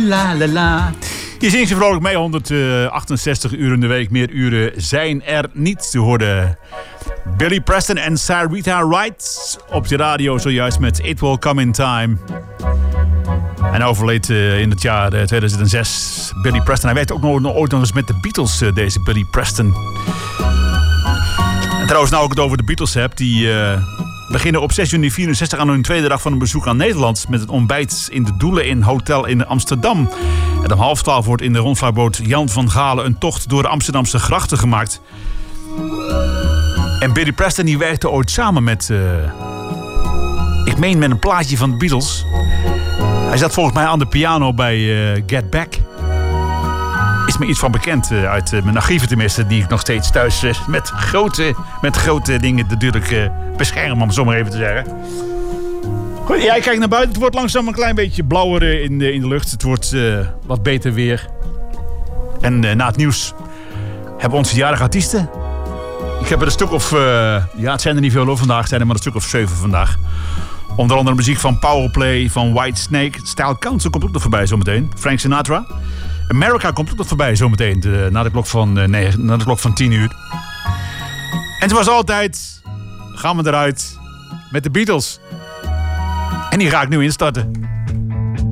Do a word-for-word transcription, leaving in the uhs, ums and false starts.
La la la. Je zingt je vrolijk mee, honderdachtenzestig uur in de week. Meer uren zijn er niet te horen. Billy Preston en Sarita Wright op de radio zojuist met It Will Come In Time. En overleed uh, in het jaar uh, tweeduizend zes Billy Preston. Hij werkte ook nog, ooit nog eens met de Beatles, uh, deze Billy Preston. En trouwens, nou ik het over de Beatles heb, die uh, beginnen op zes juni vierenzestig aan hun tweede dag van een bezoek aan Nederland met het ontbijt in de Doelen in Hotel in Amsterdam. En om half twaalf wordt in de rondvaartboot Jan van Galen een tocht door de Amsterdamse grachten gemaakt. En Billy Preston die werkte ooit samen met, uh, ik meen met een plaatje van de Beatles. Hij zat volgens mij aan de piano bij uh, Get Back. Is me iets van bekend uh, uit uh, mijn archieven tenminste, die ik nog steeds thuis uh, met, grote, met grote dingen natuurlijk uh, bescherm, om het zo maar even te zeggen. Goed, ja, ik kijk naar buiten. Het wordt langzaam een klein beetje blauwer uh, in, de, in de lucht. Het wordt uh, wat beter weer. En uh, na het nieuws hebben we onze jarige artiesten. Ik heb er een stuk of... Uh, ja, het zijn er niet veel hoor vandaag. Het zijn er maar een stuk of zeven vandaag. Onder andere muziek van Powerplay, van Whitesnake. Style Council komt ook nog voorbij zometeen. Frank Sinatra. America komt ook nog voorbij zometeen. De, na, de klok van, uh, nee, na de klok van tien uur. En zoals altijd gaan we eruit met de Beatles. En die ga ik nu instarten.